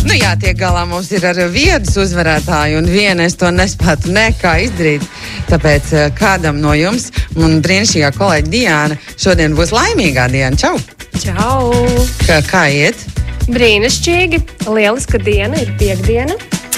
Nu jā, tiek galā mums ir ar viedas uzvarētāju, un viena es to nespētu nekā izdarīt. Tāpēc kādam no jums, un brīnišķīgā kolēģa Diāna, šodien būs laimīgā diena. Čau! Čau! Kā iet? Brīnišķīgi! Lieliska diena, ir piekdiena.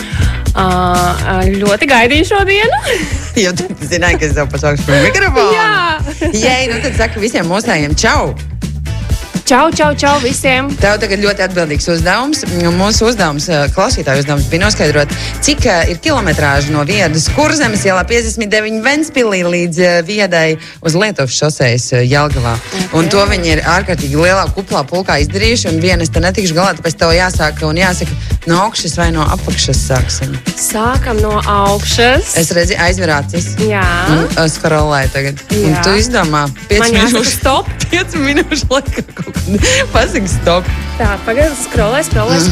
Ļoti gaidīju šo dienu. Jo tu zināji, ka es tev pasaukšu par mikrofonu. Jā! Jei, nu tad saka visiem mūsējiem čau! Čau, čau, čau visiem! Tev tagad ļoti atbildīgs uzdevums. Mūsu uzdevums, klausītāju uzdevums bija noskaidrot, cik ir kilometrāža no Viedas Kurzemes ielā 59 Ventspilī līdz Viedai uz Lietuvas šosejas Jelgavā. Okay. Un to viņi ir ārkārtīgi lielā kuplā pulkā izdarījuši, un viena es te netikšu galā, tāpēc tev jāsāk un jāsaka no augšas vai no apakšas sāksim. Sākam no augšas. Es redzi aizverācis. Jā. Un skrolēju tagad. Jā. Un tu izdomā 5 minūšu. Stop. 5 minūšu laikā kaut ko pasaka stop. Tā, pagaid, skrolē.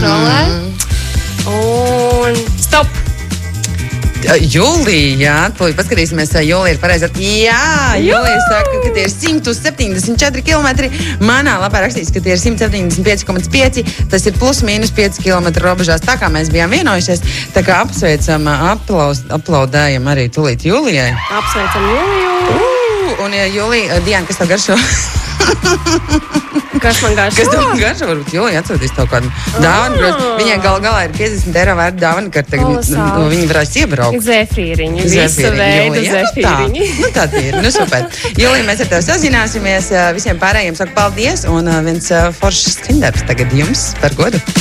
Un stop. Jūlija, jā, tūlīt paskatīsimies, vai Jūlija ir pareizi. Jā, Jūlija saka, ka tie ir 174 km. Manā lapā rakstīts, ka tie ir 175,5. Tas ir plus mīnus 5 km robežās, tā kā mēs bijām vienojušies. Tā kā apsveicam, aplaudējam arī tūlīt Jūlijai. Apsveicam Jūliju. Un Jūlija, Diana, kas tev garšo? Kas man garšo? Kas tev garšo? Varbūt Jūlija atsūtīs tev kādu dāvanu. Viņai galā ir 50 eiro vērta dāvana, ka tagad viņi varēs iebraukt. Zefīriņi. Visa veida zefīriņi. Nu tā ir. Nu super. Jūlija, mēs ar tevi sazināsimies. Visiem pārējiem saku paldies. Un viens foršs skandarbs tagad jums par godu.